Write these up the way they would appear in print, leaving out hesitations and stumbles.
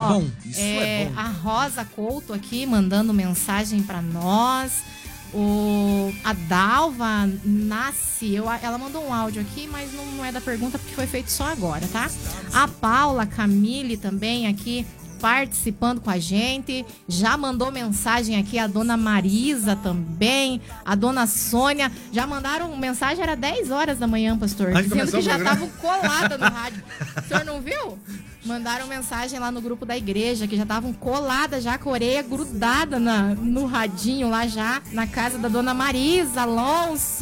bom, isso é bom. A Rosa Couto aqui mandando mensagem pra nós. A Dalva Nasce, ela mandou um áudio aqui, mas não é da pergunta porque foi feito só agora, tá? A Paula Camille também aqui participando com a gente, já mandou mensagem aqui, a dona Marisa também, a dona Sônia, já mandaram mensagem, era 10 horas da manhã, pastor, dizendo que já estavam colada no rádio. O senhor não viu? Mandaram mensagem lá no grupo da igreja, que já estavam coladas já com a orelha grudada no radinho lá já, na casa da dona Marisa Alonso,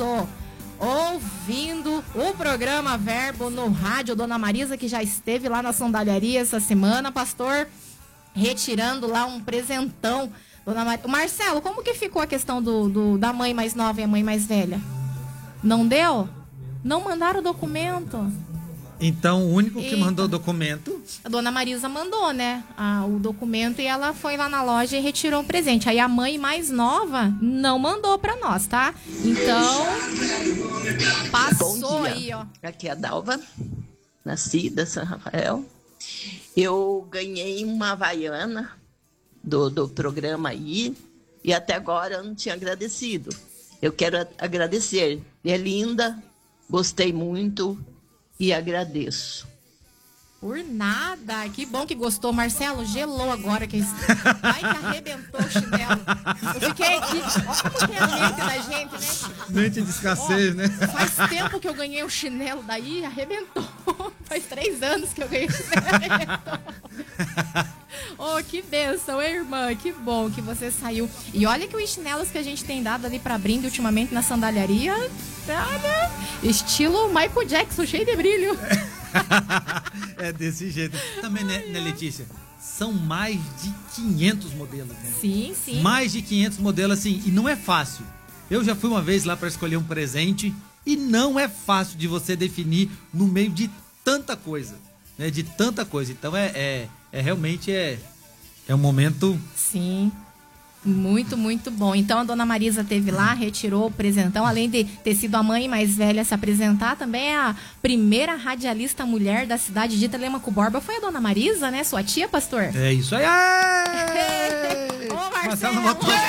ouvindo o programa Verbo no rádio. Dona Marisa, que já esteve lá na sandaliaria essa semana, pastor, retirando lá um presentão. Marcelo, como que ficou a questão da mãe mais nova e a mãe mais velha? Não deu? Não mandaram o documento? Então, o único que mandou o documento... A dona Marisa mandou, né? O documento, e ela foi lá na loja e retirou um presente. Aí a mãe mais nova não mandou pra nós, tá? Então, passou aí, ó. Aqui é a Dalva, nascida São Rafael. Eu ganhei uma Havaiana do programa aí, e até agora eu não tinha agradecido. Eu quero agradecer. É linda, gostei muito e agradeço. Por nada. Que bom que gostou. Marcelo, gelou agora. Vai que arrebentou o chinelo. Eu fiquei aqui. Olha como que é a mente da gente, né? Mente de escassez, né? Faz tempo que eu ganhei o chinelo, daí arrebentou. Faz 3 anos que eu ganhei o chinelo, arrebentou. Oh, que bênção, hein, irmã? Que bom que você saiu. E olha que os chinelos que a gente tem dado ali pra brinde ultimamente na sandaliaria, olha, estilo Michael Jackson, cheio de brilho. É desse jeito. Também, né, Letícia? São mais de 500 modelos, né? Sim, sim. Mais de 500 modelos, assim, e não é fácil. Eu já fui uma vez lá pra escolher um presente e não é fácil de você definir no meio de tanta coisa, né? De tanta coisa. Então realmente um momento... Sim, muito, muito bom. Então a dona Marisa teve lá, retirou o presentão, além de ter sido a mãe mais velha a se apresentar, também é a primeira radialista mulher da cidade de Telêmaco Borba. Foi a dona Marisa, né? Sua tia, pastor? É isso aí! Ô, Marcelo!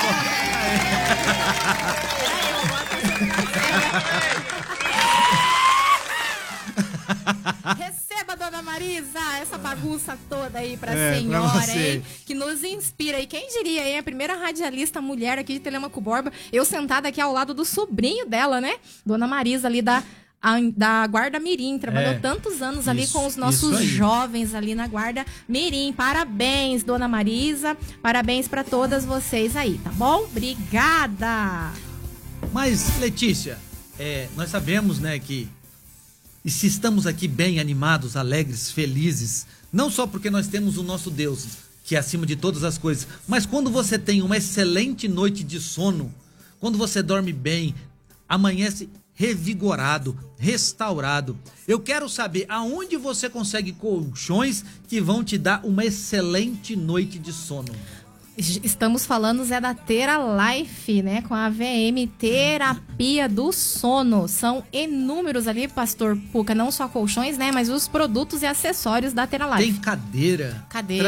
Receba, dona Marisa, essa bagunça toda aí pra senhora, hein? Que nos inspira. E quem diria, hein? A primeira radialista mulher aqui de Telêmaco Borba. Eu sentada aqui ao lado do sobrinho dela, né? Dona Marisa ali da Guarda Mirim. Trabalhou tantos anos ali com os nossos jovens ali na Guarda Mirim. Parabéns, dona Marisa. Parabéns pra todas vocês aí, tá bom? Obrigada! Mas, Letícia, nós sabemos, né, que e se estamos aqui bem animados, alegres, felizes, não só porque nós temos o nosso Deus, que é acima de todas as coisas, mas quando você tem uma excelente noite de sono, quando você dorme bem, amanhece revigorado, restaurado. Eu quero saber aonde você consegue colchões que vão te dar uma excelente noite de sono. Estamos falando, Zé, da Tera Life, né? Com a AVM, Terapia do Sono. São inúmeros ali, pastor Puca, não só colchões, né? Mas os produtos e acessórios da Tera Life. Tem cadeira,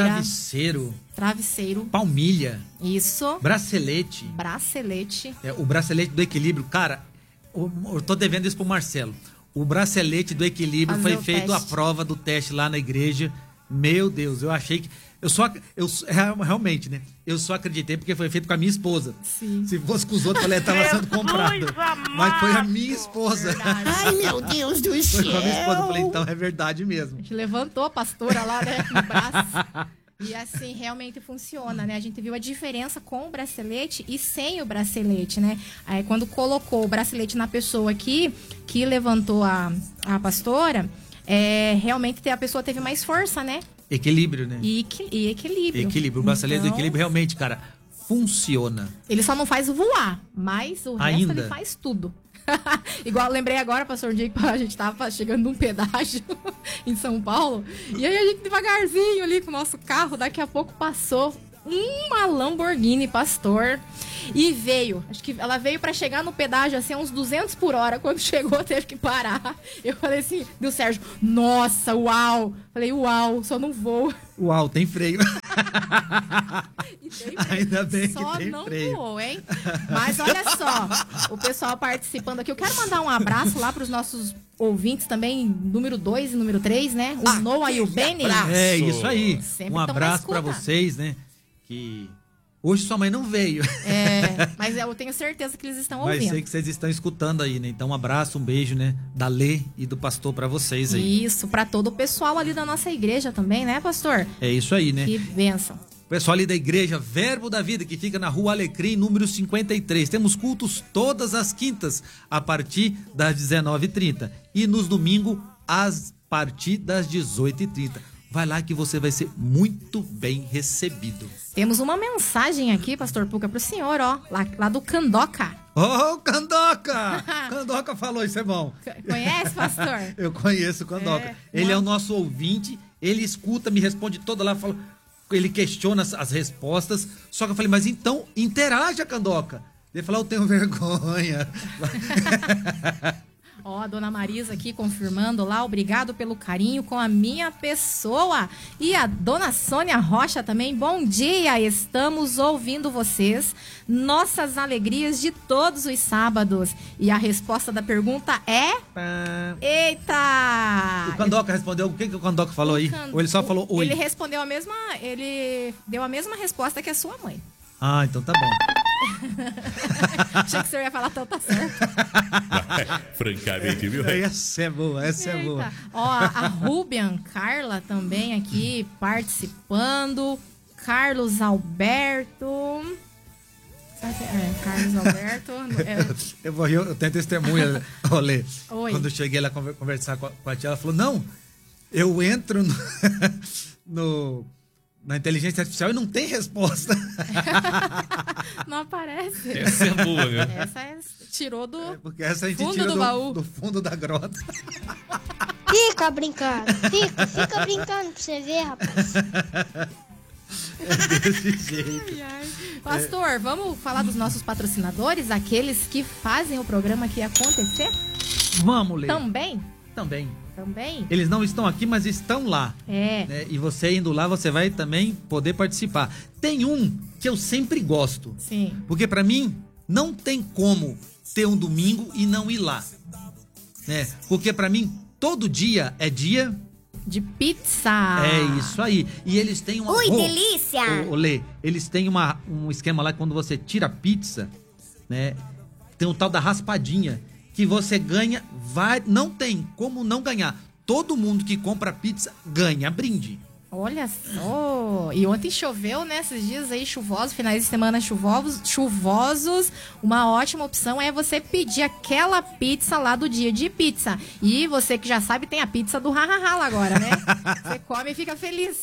travesseiro, palmilha. Isso. Bracelete. O bracelete do equilíbrio. Cara, eu tô devendo isso pro Marcelo. O bracelete do equilíbrio foi feito a prova do teste lá na igreja. Meu Deus, eu achei que... realmente, né? Eu só acreditei porque foi feito com a minha esposa. Sim. Se fosse com os outros, ela estava sendo comprada. Mas foi a minha esposa. Ai, meu Deus do céu. Foi com a minha esposa. Eu falei, então é verdade mesmo. A gente levantou a pastora lá, né? No braço. E assim, realmente funciona, né? A gente viu a diferença com o bracelete e sem o bracelete, né? Aí, quando colocou o bracelete na pessoa aqui, que levantou a pastora, realmente a pessoa teve mais força, né? Equilíbrio, né? E equilíbrio. Equilíbrio. O bracelete do equilíbrio realmente, cara, funciona. Ele só não faz voar, mas o resto ele faz tudo. Igual, lembrei agora, pastor Diego, a gente tava chegando num pedágio em São Paulo, e aí a gente devagarzinho ali com o nosso carro, daqui a pouco passou uma Lamborghini, pastor, e veio, acho que ela veio pra chegar no pedágio assim, uns 200 por hora, quando chegou teve que parar. Eu falei assim, do Sérgio, nossa, uau, falei, uau, só não vou. Uau, tem freio. E tem freio. Ainda bem Só que tem não freio. voou, hein? Mas olha só, o pessoal participando aqui. Eu quero mandar um abraço lá para os nossos ouvintes também, número 2 e número 3, né? O Noah e o Benny. É isso aí. Sempre Um tão na abraço pra escuta. vocês, né? Que hoje sua mãe não veio. Mas eu tenho certeza que eles estão Vai ouvindo. ser que vocês estão escutando aí, né? Então um abraço, um beijo, né? Da Lê e do pastor pra vocês aí. Isso, para todo o pessoal ali da nossa igreja também, né, pastor? É isso aí, né? Que bênção. Pessoal ali da igreja Verbo da Vida, que fica na Rua Alecrim, número 53. Temos cultos todas as quintas, a partir das 19h30. E nos domingos, a partir das 18h30. Vai lá que você vai ser muito bem recebido. Temos uma mensagem aqui, pastor Puca, pro senhor, ó, lá do Candoca. Ô, Candoca! Candoca falou, isso é bom. Conhece, pastor? Eu conheço o Candoca. Ele é o nosso ouvinte, ele escuta, me responde toda lá, fala, ele questiona as respostas. Só que eu falei, mas então interaja, Candoca. Ele falou, eu tenho vergonha. Ó, a dona Marisa aqui confirmando lá, obrigado pelo carinho com a minha pessoa. E a dona Sônia Rocha também, bom dia, estamos ouvindo vocês. Nossas alegrias de todos os sábados. E a resposta da pergunta é... Eita! O Candoca respondeu, o que o Candoca falou aí? Ou ele só falou oi? Ele respondeu ele deu a mesma resposta que a sua mãe. Ah, então tá bom. Achei que o senhor ia falar, então tá certo. Francamente, viu? Essa é boa, essa é Eita. boa. Ó, a Rubian Carla também aqui participando. Carlos Alberto. Carlos Alberto. Eu tenho testemunha, Olê. Oi. Quando eu cheguei lá conversar com a tia, ela falou, não, eu entro na inteligência artificial e não tem resposta. Não aparece. Essa é boa, viu? Essa tirou do... Porque essa a gente Fundo tira do baú. do fundo da grota. Fica brincando, fica brincando pra você ver, rapaz. Desse jeito. Ai, ai. Pastor, vamos falar dos nossos patrocinadores, aqueles que fazem o programa aqui acontecer? Vamos, Lê. Também? Também. Eles não estão aqui, mas estão lá. É. Né? E você indo lá, você vai também poder participar. Tem um que eu sempre gosto. Sim. Porque pra mim, não tem como ter um domingo e não ir lá. Né? Porque pra mim, todo dia é dia... De pizza. É isso aí. E eles têm uma... Ui, delícia! Ô, Lê, eles têm um esquema lá, quando você tira a pizza, né? Tem o tal da raspadinha, que você ganha, não tem como não ganhar. Todo mundo que compra pizza ganha brinde. Olha só. E ontem choveu, né? Esses dias aí chuvosos, finais de semana chuvosos. Uma ótima opção é você pedir aquela pizza lá do dia de pizza. E você que já sabe, tem a pizza do Hahaha lá agora, né? Você come e fica feliz.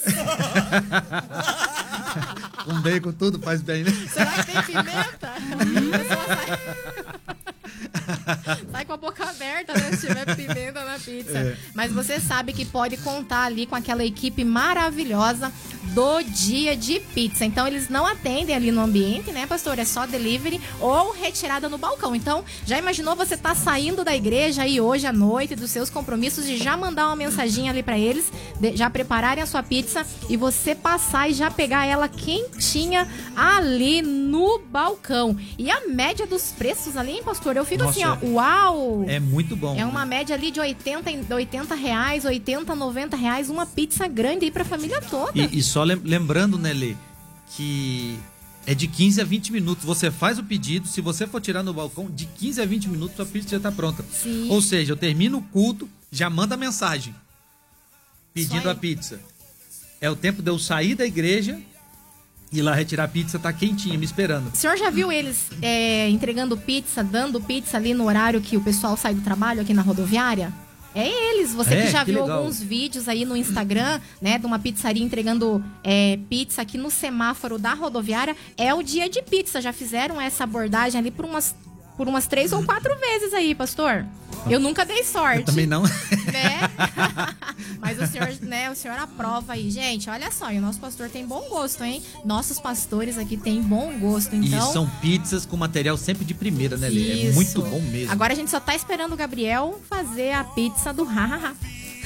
Com bacon, tudo faz bem, né? Será que tem pimenta? A pessoa sai com a boca aberta, né? Se tiver pimenta na pizza. Mas você sabe que pode contar ali com aquela equipe maravilhosa do dia de pizza. Então, eles não atendem ali no ambiente, né, pastor? É só delivery ou retirada no balcão. Então, já imaginou você tá saindo da igreja aí hoje à noite dos seus compromissos e já mandar uma mensaginha ali pra eles, já prepararem a sua pizza e você passar e já pegar ela quentinha ali no balcão. E a média dos preços ali, hein, pastor? Eu fico Nossa, assim, ó, uau! É muito bom. É uma média ali de 80 reais, 80, 90 reais, uma pizza grande aí pra família toda. E só lembrando, né, Lê, que é de 15 a 20 minutos. Você faz o pedido, se você for tirar no balcão, de 15 a 20 minutos sua pizza já tá pronta. Sim. Ou seja, eu termino o culto, já manda mensagem pedindo Isso aí. a pizza. É o tempo de eu sair da igreja, ir lá retirar a pizza, tá quentinha, me esperando. O senhor já viu eles entregando pizza, dando pizza ali no horário que o pessoal sai do trabalho aqui na rodoviária? É eles, você que já que viu legal. alguns vídeos aí no Instagram, né, de uma pizzaria entregando pizza aqui no semáforo da rodoviária, é o dia de pizza, já fizeram essa abordagem ali por umas 3 ou 4 vezes aí, pastor. Eu nunca dei sorte. Eu também não. Né? Mas o senhor aprova aí. Gente, olha só, e o nosso pastor tem bom gosto, hein? Nossos pastores aqui têm bom gosto, então... E são pizzas com material sempre de primeira, né, Lê? É Isso. muito bom mesmo. Agora a gente só tá esperando o Gabriel fazer a pizza do Hahaha.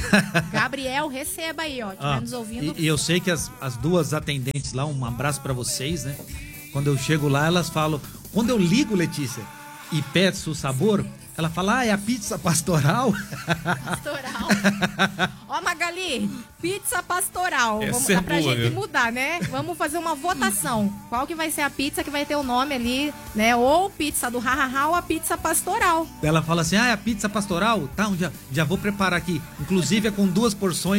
Gabriel, receba aí, ó. Estiver nos ouvindo. E eu sei que as duas atendentes lá, um abraço pra vocês, né? Quando eu chego lá, elas falam... Quando eu ligo, Letícia, e peço o sabor, ela fala, é a pizza pastoral? Pastoral. Ó, Magali, pizza pastoral. Essa é pra boa, gente viu? mudar, né? Vamos fazer uma votação. Qual que vai ser a pizza que vai ter o nome ali, né? Ou pizza do ha-ha-ha ou a pizza pastoral. Ela fala assim, é a pizza pastoral? Tá, já vou preparar aqui. Inclusive é com 2 porções